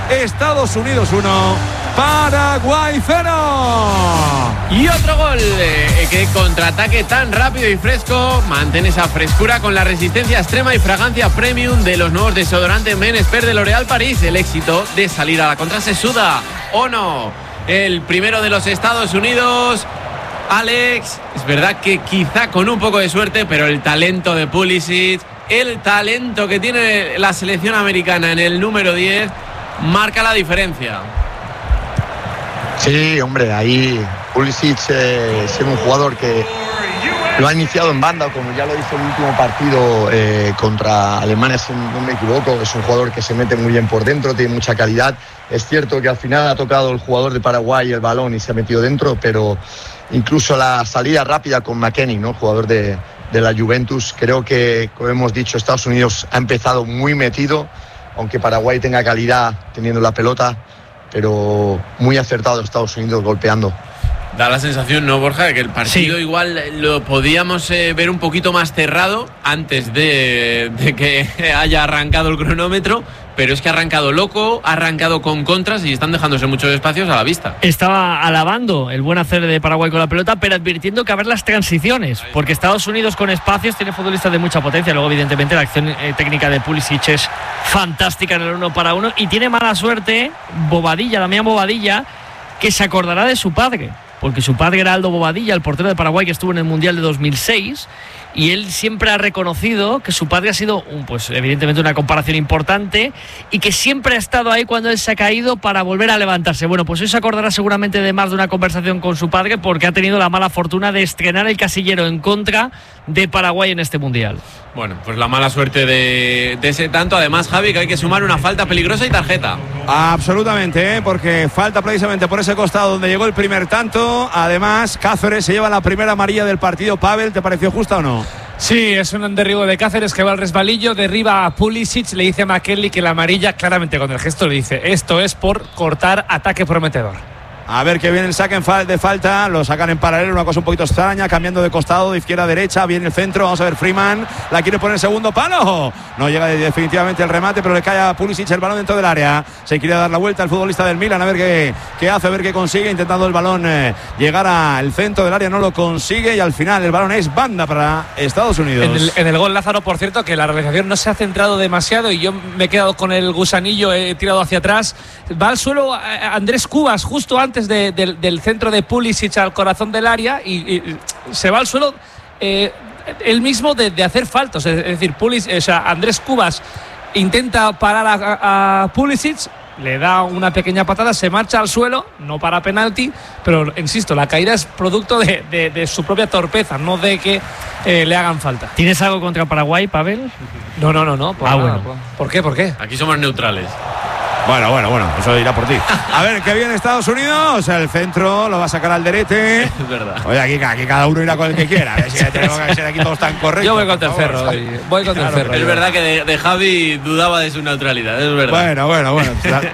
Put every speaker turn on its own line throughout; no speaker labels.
Estados Unidos 1, Paraguay 0.
Y otro gol, que contraataque tan rápido y fresco, mantén esa frescura con la resistencia extrema y fragancia premium de los nuevos desodorantes Men Expert de L'Oréal París. El éxito de salir a la contra se suda, ¿o no? El primero de los Estados Unidos, Alex, es verdad que quizá con un poco de suerte, pero el talento de Pulisic, el talento que tiene la selección americana en el número 10, marca la diferencia.
Sí, hombre, ahí Pulisic es un jugador que lo ha iniciado en banda, como ya lo hizo el último partido contra Alemania, si no me equivoco. Es un jugador que se mete muy bien por dentro, tiene mucha calidad. Es cierto que al final ha tocado el jugador de Paraguay el balón y se ha metido dentro, pero incluso la salida rápida con McKennie, ¿no? Jugador de la Juventus, creo que, como hemos dicho, Estados Unidos ha empezado muy metido, aunque Paraguay tenga calidad teniendo la pelota, pero muy acertado Estados Unidos golpeando.
Da la sensación, ¿no, Borja?, de que el partido igual lo podíamos ver un poquito más cerrado antes de que haya arrancado el cronómetro, pero es que ha arrancado loco, ha arrancado con contras y están dejándose muchos espacios a la vista.
Estaba alabando el buen hacer de Paraguay con la pelota, pero advirtiendo que a ver las transiciones, porque Estados Unidos con espacios tiene futbolistas de mucha potencia. Luego, evidentemente, la acción técnica de Pulisic es fantástica en el 1 para 1, y tiene mala suerte Bobadilla, Damián Bobadilla, que se acordará de su padre, porque su padre era Aldo Bobadilla, el portero de Paraguay que estuvo en el Mundial de 2006, y él siempre ha reconocido que su padre ha sido, pues evidentemente, una comparación importante, y que siempre ha estado ahí cuando él se ha caído para volver a levantarse. Bueno, pues hoy se acordará seguramente de más de una conversación con su padre, porque ha tenido la mala fortuna de estrenar el casillero en contra de Paraguay en este Mundial.
Bueno, pues la mala suerte de ese tanto. Además, Javi, que hay que sumar una falta peligrosa y tarjeta.
Absolutamente, porque falta precisamente por ese costado donde llegó el primer tanto. Además, Cáceres se lleva la primera amarilla del partido. Pavel, ¿te pareció justa o no?
Sí, es un derribo de Cáceres que va al resbalillo, derriba a Pulisic, le dice a McKennie que la amarilla, claramente con el gesto le dice: esto es por cortar ataque prometedor.
A ver que viene el saque de falta, lo sacan en paralelo, una cosa un poquito extraña, cambiando de costado, de izquierda a derecha, viene el centro, vamos a ver, Freeman, la quiere poner segundo palo, no llega definitivamente el remate, pero le cae a Pulisic el balón dentro del área, se quiere dar la vuelta el futbolista del Milan, a ver qué hace, a ver qué consigue, intentando el balón llegar al centro del área, no lo consigue, y al final el balón es banda para Estados Unidos.
En el gol, Lázaro, por cierto, que la realización no se ha centrado demasiado y yo me he quedado con el gusanillo, he tirado hacia atrás, va al suelo Andrés Cubas justo antes del centro de Pulisic al corazón del área y se va al suelo él mismo de hacer faltas, es decir, Andrés Cubas intenta parar a Pulisic, le da una pequeña patada, se marcha al suelo, no para penalti, pero insisto, la caída es producto de su propia torpeza, no de que le hagan falta.
¿Tienes algo contra Paraguay, Pavel?
No.
Bueno.
¿Por qué?
Aquí somos neutrales.
Bueno, eso irá por ti. A ver, que viene Estados Unidos, el centro lo va a sacar al derete.
Es verdad.
Oye, aquí cada uno irá con el que quiera. A ver si tenemos que ser aquí todos tan correctos.
Yo voy con Tercerro. Voy con Tercerro.
Es verdad que de Javi dudaba de su neutralidad, es verdad.
Bueno.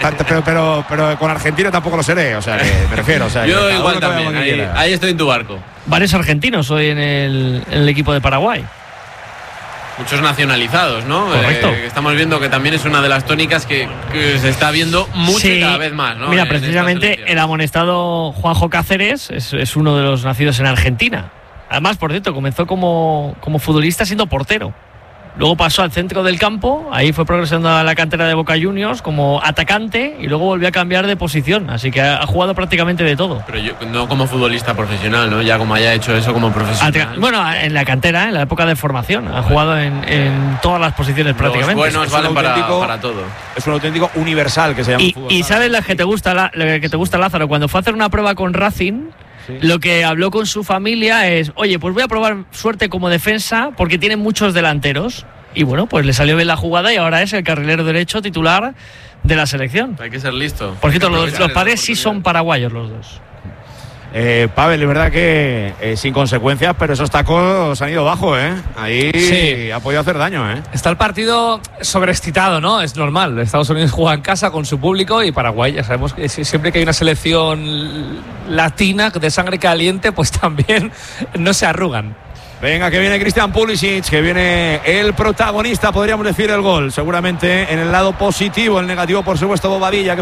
pero con Argentina tampoco lo seré, o sea, que me refiero. O sea,
yo igual también, ahí estoy en tu barco.
Varios argentinos hoy en el equipo de Paraguay.
Muchos nacionalizados, ¿no?
Correcto.
Estamos viendo que también es una de las tónicas que se está viendo mucho y cada vez más, ¿no?
Mira, precisamente el amonestado Juanjo Cáceres es uno de los nacidos en Argentina. Además, por cierto, comenzó como futbolista siendo portero. Luego pasó al centro del campo, ahí fue progresando a la cantera de Boca Juniors como atacante y luego volvió a cambiar de posición, así que ha jugado prácticamente de todo.
Pero no como futbolista profesional, ¿no? Ya como haya hecho eso como profesional.
Bueno, en la cantera, en la época de formación, ha jugado en todas las posiciones prácticamente.
Los buenos valen para todo.
Es un auténtico universal que se llama fútbol.
Y sabes lo que te gusta, Lázaro, cuando fue a hacer una prueba con Racing. Sí. Lo que habló con su familia es: oye, pues voy a probar suerte como defensa porque tienen muchos delanteros. Y bueno, pues le salió bien la jugada y ahora es el carrilero derecho titular de la selección.
Hay que ser listo.
Por cierto, los padres sí son paraguayos los dos.
Pavel, es verdad que sin consecuencias, pero esos tacos han ido bajo, ¿eh? Ahí sí ha podido hacer daño, ¿eh?
Está el partido sobreexcitado, ¿no? Es normal. Estados Unidos juega en casa con su público y Paraguay, ya sabemos que siempre que hay una selección latina de sangre caliente, pues también no se arrugan.
Venga, que viene Christian Pulisic, que viene el protagonista, podríamos decir, el gol. Seguramente en el lado positivo, el negativo, por supuesto, Bobadilla, que